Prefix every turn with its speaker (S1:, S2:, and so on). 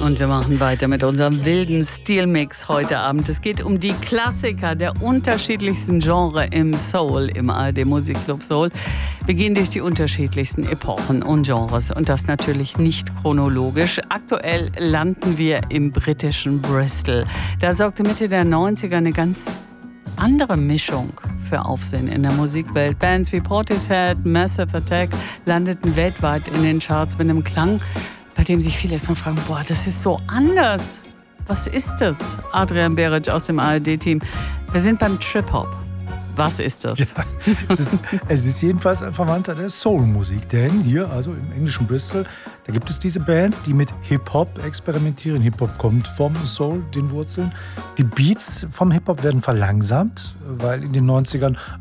S1: Und wir machen weiter mit unserem wilden Stilmix heute Abend. Es geht um die Klassiker der unterschiedlichsten Genres im Soul, im ARD Musikclub Soul. Wir gehen durch die unterschiedlichsten Epochen und Genres und das natürlich nicht chronologisch. Aktuell landen wir im britischen Bristol. Da sorgte Mitte der 90er eine ganz andere Mischung für Aufsehen in der Musikwelt. Bands wie Portishead, Massive Attack landeten weltweit in den Charts mit einem Klang, bei dem sich viele erstmal fragen, boah, das ist so anders. Was ist das? Adrian Beric aus dem ARD-Team. Wir sind beim Trip-Hop. Was ist das?
S2: Ja, es ist jedenfalls ein Verwandter der Soul-Musik. Denn hier, also im englischen Bristol, da gibt es diese Bands, die mit Hip-Hop experimentieren. Hip-Hop kommt vom Soul, den Wurzeln. Die Beats vom Hip-Hop werden verlangsamt, weil in den 90ern